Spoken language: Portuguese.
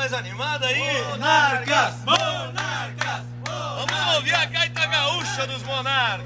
mais animada aí? Monarcas! Monarcas! Vamos ouvir a gaita gaúcha dos monarcas!